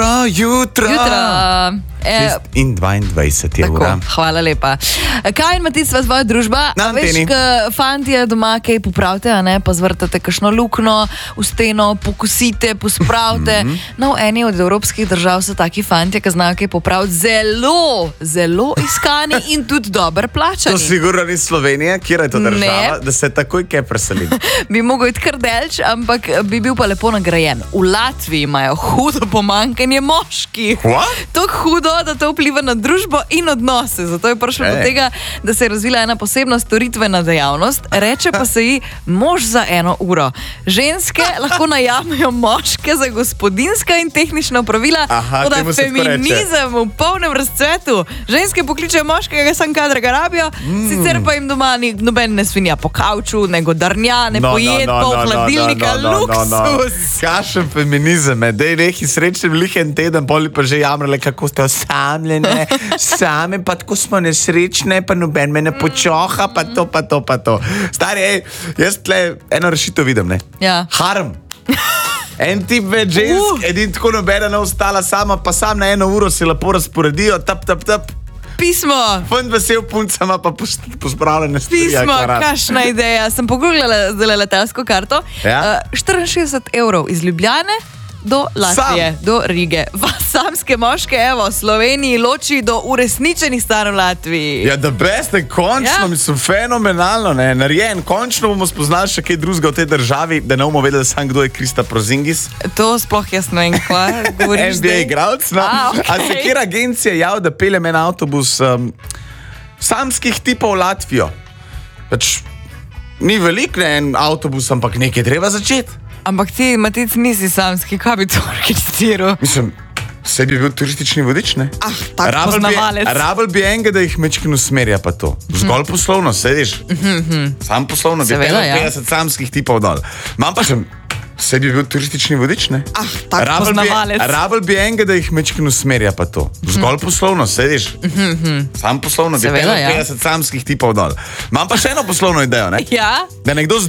Jutro. In 22 je ura. Hvala lepa. Kaj in Matic, sva tvoja družba? Na anteni. Veš, fantje doma kaj popravite, a ne? Pa zvrtate kakšno lukno v steno, pokosite, pospravite. No, v eni od evropskih držav so taki fantje, ki znajo kaj popraviti, zelo iskani in tudi dobro plačani. To sigurno ni Slovenija, kjer je to država, da se takoj kaj preseli. Bi mogel iti kar delč, ampak bi bil pa lepo nagrajen. V Latviji imajo hudo pomanjkanje moških. Tako hudo, da to vpliva na družbo in odnose. Zato je prišlo do tega, da se je razvila ena posebna storitvena dejavnost. Reče pa se ji mož za 1 uro. Ženske lahko najamejo moške za gospodinjska in tehnična opravila. Toda feminizem v polnem razcvetu. Ženske pokličejo moškega, sam kadar ga rabijo, sicer pa jim doma noben ne svinja po kavču, ne godrnja, ne pojed, pol hladilnika, luksus. Kašen feminizem, dej neki srečen lihen teden, poli pa že jamrale, kako ste osamljene, same, pa tako smo nesrečne, pa noben me ne počoha, pa to. Stari, jaz tle eno rešitev vidim, ne? Ja. Harem. En tip več žensk, edin tako nobena ne ostala sama, pa sam na 1 uro se lepo razporedijo, tap. Pismo. Fant vesel puncama, pa pospravljene stvari. Pismo, kakšna ideja. Sem pogooglala zdaj letalsko karto. 64 € iz Ljubljane do Latvije, do Rige. Samske moške, evo, Sloveniji loči do uresničenih stanov v Latviji. Ja, da beste, končno, mislim, fenomenalno, ne, narejen. Končno bomo spoznali še kaj drugega v tej državi, da ne bomo vedeli sam, kdo je Krista Porzingis. To sploh jaz ne vem, kva govoriš. NBA igralec, no. A se kjer agencija jav, da peljem en avtobus samskih tipov v Latvijo? Pač, ni velik, ne, en avtobus, ampak nekaj treba začeti. Ampak ti, Matic, nisi samski, kaj bi to organiziral? Mislim, vse bi bil turistični vodič, ne? Tako poznavalec. Rabel bi enega, da jih mečkin usmerja pa to. Zgolj poslovno, sediš? Sam poslovno, bi 50 samskih tipov dol. Mam pa še, vse bi bil turistični vodič, ne? Tako poznavalec. Rabel bi enega, da jih mečkin usmerja pa to. Zgolj poslovno, sediš? Sam poslovno, bi 50 samskih tipov dol. Mam pa še eno poslovno idejo, ne? Ja? Da nekdo